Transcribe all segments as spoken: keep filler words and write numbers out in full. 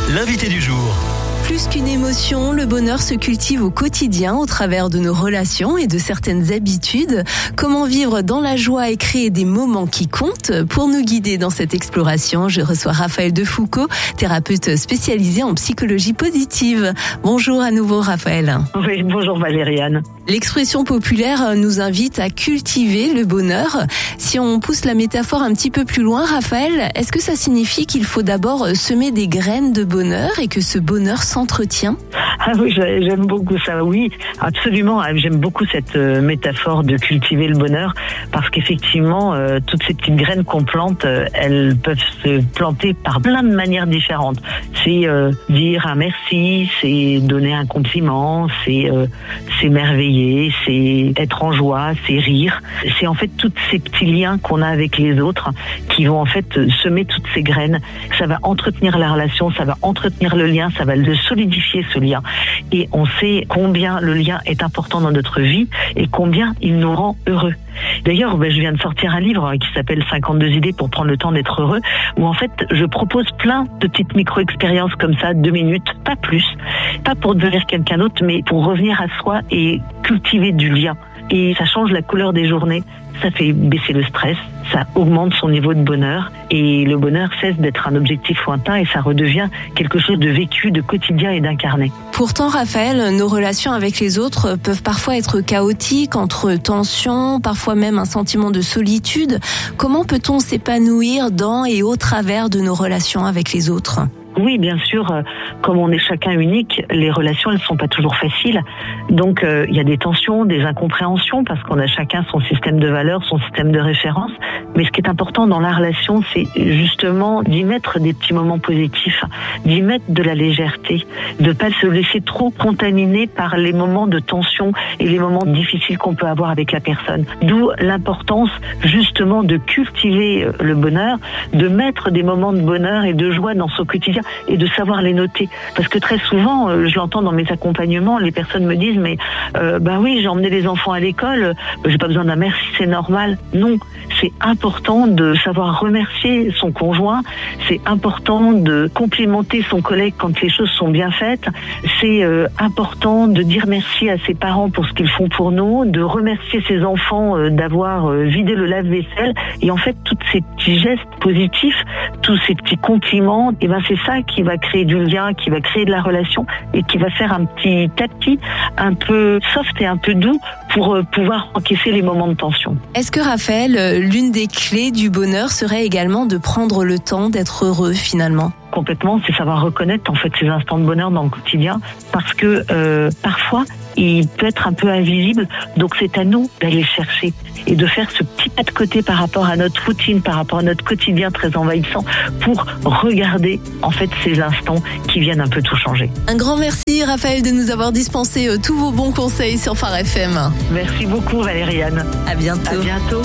l'invité du jour. Plus qu'une émotion, le bonheur se cultive au quotidien au travers de nos relations et de certaines habitudes. Comment vivre dans la joie et créer des moments qui comptent? Pour nous guider dans cette exploration, je reçois Raphaël Defoucault, thérapeute spécialisé en psychologie positive. Bonjour à nouveau Raphaël. Oui, bonjour Valériane. L'expression populaire nous invite à cultiver le bonheur. Si on pousse la métaphore un petit peu plus loin, Raphaël, est-ce que ça signifie qu'il faut d'abord semer des graines de bonheur et que ce bonheur s'entretient? Ah oui, j'aime beaucoup ça, oui, absolument. J'aime beaucoup cette euh, métaphore de cultiver le bonheur parce qu'effectivement, euh, toutes ces petites graines qu'on plante, euh, elles peuvent se planter par plein de manières différentes. C'est euh, dire un merci, c'est donner un compliment, c'est euh, s'émerveiller, c'est être en joie, c'est rire. C'est en fait tous ces petits liens qu'on a avec les autres qui vont en fait semer toutes ces graines. Ça va entretenir la relation, ça va entretenir le lien, ça va le solidifier ce lien. Et on sait combien le lien est important dans notre vie et combien il nous rend heureux. D'ailleurs, ben, je viens de sortir un livre qui s'appelle cinquante-deux idées pour prendre le temps d'être heureux, où en fait, je propose plein de petites micro-expériences comme ça, deux minutes, pas plus. Pas pour devenir quelqu'un d'autre, mais pour revenir à soi et cultiver du lien. Et ça change la couleur des journées, ça fait baisser le stress, ça augmente son niveau de bonheur et le bonheur cesse d'être un objectif lointain et ça redevient quelque chose de vécu, de quotidien et d'incarné. Pourtant, Raphaël, nos relations avec les autres peuvent parfois être chaotiques, entre tensions, parfois même un sentiment de solitude. Comment peut-on s'épanouir dans et au travers de nos relations avec les autres ? Oui, bien sûr, euh, comme on est chacun unique, les relations, elles sont pas toujours faciles. Donc, euh, il y a des tensions, des incompréhensions, parce qu'on a chacun son système de valeurs, son système de référence. Mais ce qui est important dans la relation, c'est justement d'y mettre des petits moments positifs, d'y mettre de la légèreté, de pas se laisser trop contaminer par les moments de tension et les moments difficiles qu'on peut avoir avec la personne. D'où l'importance, justement, de cultiver le bonheur, de mettre des moments de bonheur et de joie dans son quotidien, et de savoir les noter. Parce que très souvent, euh, je l'entends dans mes accompagnements, les personnes me disent mais euh, bah oui, j'ai emmené les enfants à l'école, euh, j'ai pas besoin d'un merci, c'est normal. Non, c'est important de savoir remercier son conjoint, c'est important de complimenter son collègue quand les choses sont bien faites, c'est euh, important de dire merci à ses parents pour ce qu'ils font pour nous, de remercier ses enfants euh, d'avoir euh, vidé le lave-vaisselle. Et en fait, tous ces petits gestes positifs, tous ces petits compliments, et ben c'est ça qui va créer du lien, qui va créer de la relation et qui va faire un petit tapis un peu soft et un peu doux pour euh, pouvoir encaisser les moments de tension. Est-ce que Raphaël, l'une des clés du bonheur serait également de prendre le temps d'être heureux finalement ? Complètement, c'est savoir reconnaître en fait ces instants de bonheur dans le quotidien parce que euh, parfois il peut être un peu invisible, donc c'est à nous d'aller chercher et de faire ce petit pas de côté par rapport à notre routine, par rapport à notre quotidien très envahissant pour regarder en fait ces instants qui viennent un peu tout changer. Un grand merci Raphaël de nous avoir dispensé euh, tous vos bons conseils sur Phare F M. Merci beaucoup Valériane. À bientôt. À bientôt.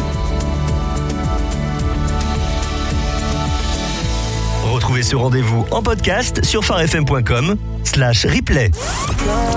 Retrouvez ce rendez-vous en podcast sur pharefm point com slash replay.